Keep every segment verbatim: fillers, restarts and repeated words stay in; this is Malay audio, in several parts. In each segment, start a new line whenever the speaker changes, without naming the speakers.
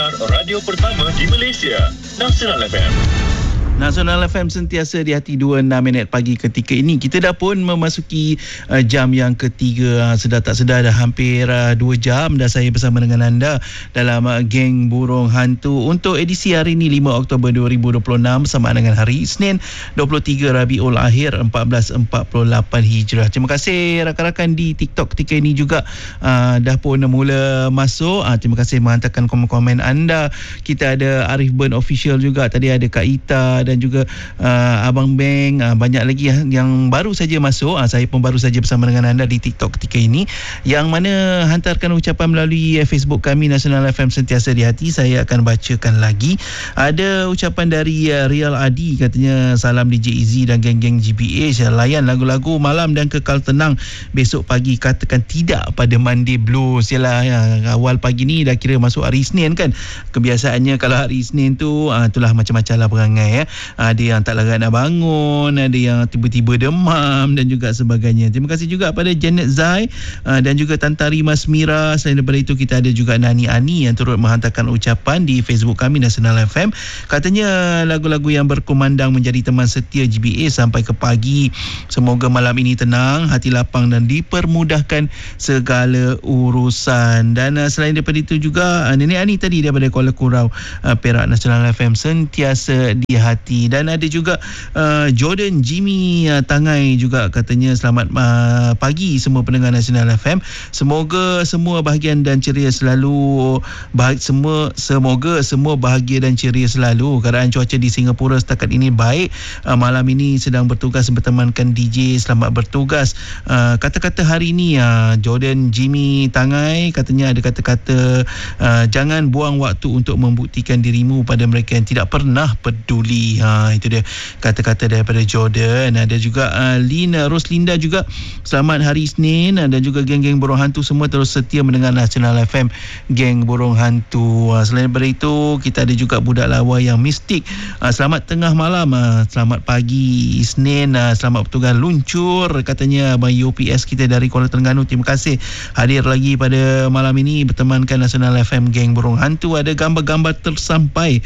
pendengar radio pertama di Malaysia, Nasional F M.
Nasional F M sentiasa di hati dua puluh enam minit pagi ketika ini. Kita dah pun memasuki uh, jam yang ketiga. Uh, sedar tak sedar dah hampir uh, dua jam dah saya bersama dengan anda dalam uh, Geng Burung Hantu untuk edisi hari ini lima Oktober dua ribu dua puluh enam sama dengan hari Isnin dua puluh tiga Rabiul Akhir seribu empat ratus empat puluh lapan Hijrah. Terima kasih rakan-rakan di TikTok ketika ini juga uh, dah pun mula masuk. Uh, terima kasih menghantarkan komen-komen anda. Kita ada Arif Burn Official juga. Tadi ada Kak Ita dan juga uh, Abang Beng, uh, banyak lagi uh, yang baru saja masuk. Uh, saya pun baru saja bersama dengan anda di TikTok ketika ini, yang mana hantarkan ucapan melalui uh, Facebook kami Nasional F M Sentiasa di Hati. Saya akan bacakan lagi. Ada ucapan dari uh, Rial Adi, katanya salam D J Izzy dan geng-geng G B H, layan lagu-lagu malam dan kekal tenang. Besok pagi katakan tidak pada Monday Blues. Yalah, ya, awal pagi ni dah kira masuk hari Isnin kan. Kebiasaannya kalau hari Isnin tu uh, itulah macam-macam lah perangai ya. Ada yang tak larat nak bangun, ada yang tiba-tiba demam dan juga sebagainya. Terima kasih juga pada Janet Zai uh, dan juga Tantari Mas Mira. Selain daripada itu, kita ada juga Nani Ani yang turut menghantarkan ucapan di Facebook kami Nasional F M. Katanya lagu-lagu yang berkumandang menjadi teman setia G B A sampai ke pagi. Semoga malam ini tenang, hati lapang dan dipermudahkan segala urusan. Dan uh, selain daripada itu juga uh, Nenek Ani tadi daripada Kuala Kurau, uh, Perak, Nasional F M sentiasa di hati. Dan ada juga uh, Jordan Jimmy uh, Tangai juga, katanya selamat uh, pagi semua pendengar Nasional F M. Semoga semua bahagian dan ceria selalu. Bah- semua semoga semua bahagia dan ceria selalu. Keadaan cuaca di Singapura setakat ini baik. Uh, malam ini sedang bertugas bertemankan D J. Selamat bertugas. Uh, kata-kata hari ini uh, Jordan Jimmy Tangai katanya ada kata-kata uh, jangan buang waktu untuk membuktikan dirimu pada mereka yang tidak pernah peduli. Ha, itu dia kata-kata daripada Jordan. Ada juga uh, Lina Roslinda juga, selamat hari Isnin, dan juga geng-geng Burung Hantu semua terus setia mendengar Nasional F M Geng Burung Hantu. Uh, selain daripada itu, kita ada juga budak lawa yang mistik. Uh, selamat tengah malam, uh, selamat pagi Isnin, uh, selamat bertugas luncur, katanya Abang U P S kita dari Kuala Terengganu. Terima kasih hadir lagi pada malam ini bertemankan Nasional F M Geng Burung Hantu. Ada gambar-gambar tersampai,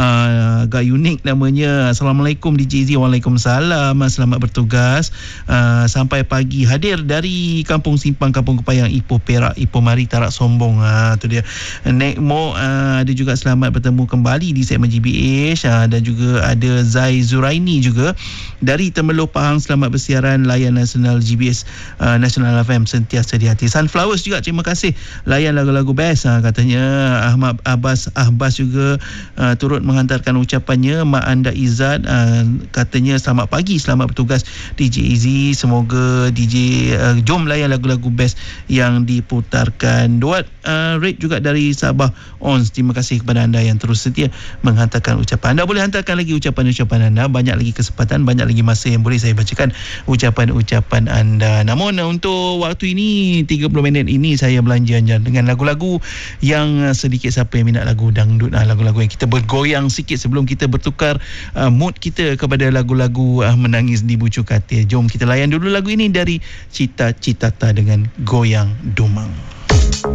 uh, agak unik namanya. Assalamualaikum D J Z. Waalaikumsalam. Selamat bertugas. Uh, sampai pagi hadir dari Kampung Simpang, Kampung Kepayang, Ipoh Perak, Ipoh Mari, Tarak Sombong. Ha, tu dia. Nek Mo uh, ada juga selamat bertemu kembali di segmen G B H. Uh, dan juga ada Zai Zuraini juga dari Temeloh Pahang. Selamat bersiaran, layan Nasional G B H uh, Nasional F M sentiasa di hati. Sunflowers juga terima kasih, layan lagu-lagu best. Uh, katanya Ahmad Abbas Ahbas juga uh, turut menghantarkan ucapannya. Mak Anda Izzat uh, katanya selamat pagi, selamat bertugas D J Izzy. Semoga D J uh, jom layan lagu-lagu best yang diputarkan. Duat uh, Red juga dari Sabah Ons. Terima kasih kepada anda yang terus setia menghantarkan ucapan. Anda boleh hantarkan lagi ucapan-ucapan anda. Banyak lagi kesempatan, banyak lagi masa yang boleh saya bacakan ucapan-ucapan anda. Namun untuk waktu ini tiga puluh minit ini saya belanja dengan lagu-lagu yang sedikit siapa yang minat lagu dangdut, uh, lagu-lagu yang kita bergoyang sikit sebelum kita bertukar Uh, mood kita kepada lagu-lagu uh, menangis di bucu katil. Jom kita layan dulu lagu ini dari Cita Citata dengan Goyang Dumang.